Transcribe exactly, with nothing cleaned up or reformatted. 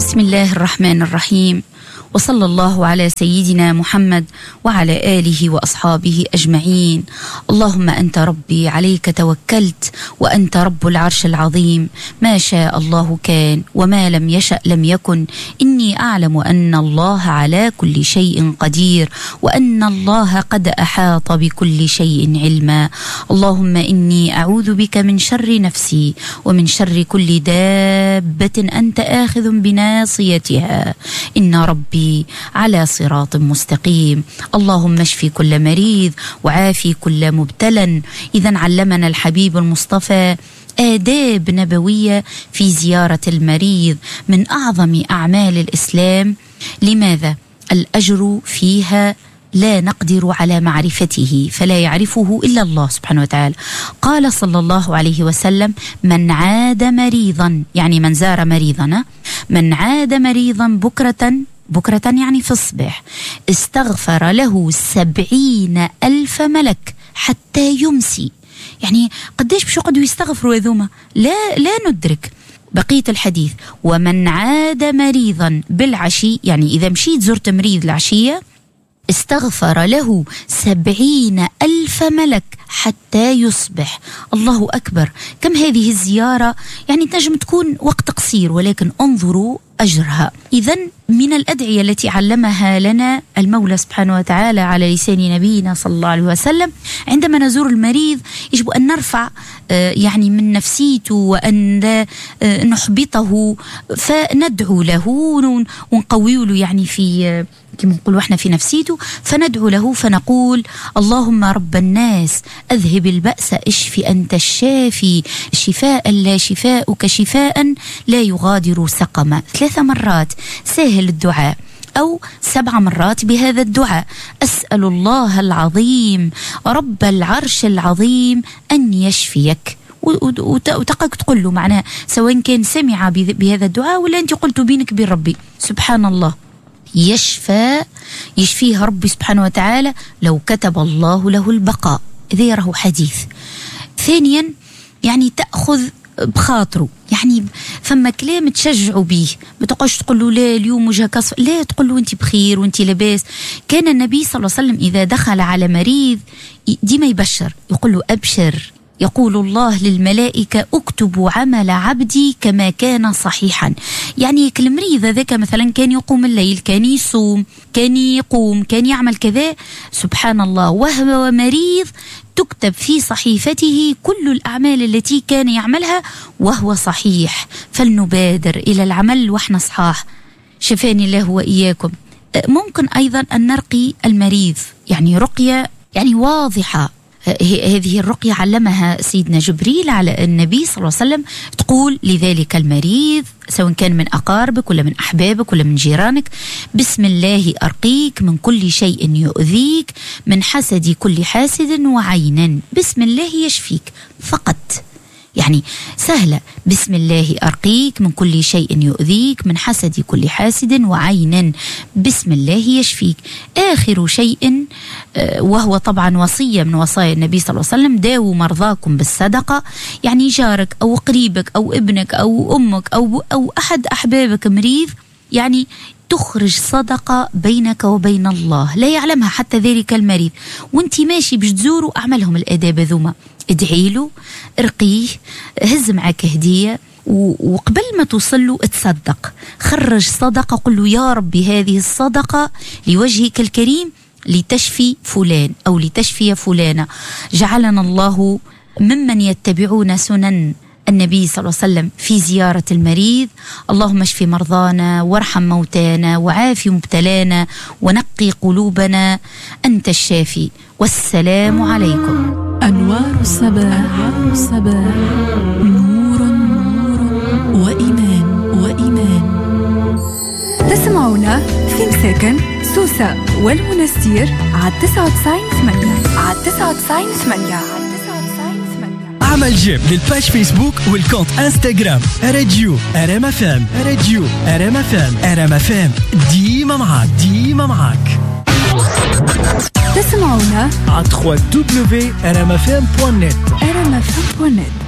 بسم الله الرحمن الرحيم، وصلى الله على سيدنا محمد وعلى آله وأصحابه أجمعين. اللهم أنت ربي عليك توكلت وأنت رب العرش العظيم، ما شاء الله كان وما لم يشأ لم يكن. إني أعلم أن الله على كل شيء قدير وأن الله قد أحاط بكل شيء علما. اللهم إني أعوذ بك من شر نفسي ومن شر كل دابة أنت آخذ بناصيتها، إن ربي على صراط مستقيم. اللهم اشفي كل مريض وعافي كل مبتلى. إذن علمنا الحبيب المصطفى آداب نبوية في زيارة المريض من أعظم أعمال الإسلام. لماذا؟ الأجر فيها لا نقدر على معرفته، فلا يعرفه إلا الله سبحانه وتعالى. قال صلى الله عليه وسلم: من عاد مريضا، يعني من زار مريضنا، من عاد مريضا بكرة بكرة يعني في الصباح، استغفر له سبعين ألف ملك حتى يمسي. يعني قديش باش يقعدوا يستغفروا هذوما؟ لا لا ندرك. بقية الحديث: ومن عاد مريضا بالعشي، يعني إذا مشيت زرت مريض العشية استغفر له سبعين ألف ملك حتى يصبح. الله أكبر، كم هذه الزيارة! يعني تنجم تكون وقت قصير، ولكن انظروا أجرها. إذن من الأدعية التي علمها لنا المولى سبحانه وتعالى على لسان نبينا صلى الله عليه وسلم، عندما نزور المريض يجب أن نرفع يعني من نفسيته وأن لا نحبطه، فندعو له ونقوي له يعني في كما نقول احنا في نفسيته، فندعو له فنقول: اللهم رب الناس أذهب البأس اشف أنت الشافي شفاء لا شفاؤك شفاء لا يغادر سقما. ثلاث مرات سهل الدعاء، أو سبع مرات بهذا الدعاء: أسأل الله العظيم رب العرش العظيم أن يشفيك. وتقك تقول له معناها، سواء كان سمع بهذا الدعاء ولا أنت قلت بينك بين ربي. سبحان الله، يشفى يشفيه ربي سبحانه وتعالى لو كتب الله له البقاء. ذي راه حديث. ثانيا يعني تأخذ بخاطره، يعني فما كلام تشجعوا به، ما تقعدش تقول له لا اليوم وجهك اصفر، لا تقول له انت بخير وانت لاباس. كان النبي صلى الله عليه وسلم اذا دخل على مريض ديما يبشر، يقول له ابشر، يقول الله للملائكة: اكتبوا عمل عبدي كما كان صحيحا. يعني المريض ذاك مثلا كان يقوم الليل، كان يصوم، كان يقوم، كان يعمل كذا، سبحان الله، وهو مريض تكتب في صحيفته كل الأعمال التي كان يعملها وهو صحيح. فلنبادر إلى العمل وإحنا صحاح، شفاني الله وإياكم. ممكن أيضا أن نرقي المريض، يعني رقية يعني واضحة. هذه الرقية علمها سيدنا جبريل على النبي صلى الله عليه وسلم، تقول لذلك المريض سواء كان من أقاربك ولا من أحبابك ولا من جيرانك: بسم الله أرقيك من كل شيء يؤذيك، من حسد كل حاسد وعين، بسم الله يشفيك. فقط يعني سهلة: بسم الله أرقيك من كل شيء يؤذيك، من حسد كل حاسد وعين، بسم الله يشفيك. آخر شيء وهو طبعا وصية من وصايا النبي صلى الله عليه وسلم: داووا مرضاكم بالصدقة. يعني جارك أو قريبك أو ابنك أو أمك أو, أو أحد أحبابك مريض، يعني تخرج صدقة بينك وبين الله لا يعلمها حتى ذلك المريض، وانت ماشي باش تزوره أعملهم الآداب ذوما. ادعي له، ارقيه، هز معك هدية، وقبل ما توصل له اتصدق، خرج صدقة، قل له: يا ربي هذه الصدقة لوجهك الكريم لتشفي فلان أو لتشفي فلانة. جعلنا الله ممن يتبعون سنن النبي صلى الله عليه وسلم في زيارة المريض. اللهم اشف مرضانا وارحم موتانا وعافي مبتلانا ونقي قلوبنا، أنت الشافي. والسلام عليكم. أنوار الصباح، الصباح نور وإيمان وإيمان. تسمعونا في مساكن سوسة والمنستير على تسعة وتسعين ثمانية على تسعة وتسعين ثمانية. اعمل جيم للباج فيسبوك والكونت انستغرام راديو ار ام اف ام، راديو ار ام اف ام، ار ام اف ام ديما معاك، ديما معاك. تسمعونا على دبليو دبليو دبليو دوت ار ام اف ام دوت نت. ار ام اف ام دوت نت.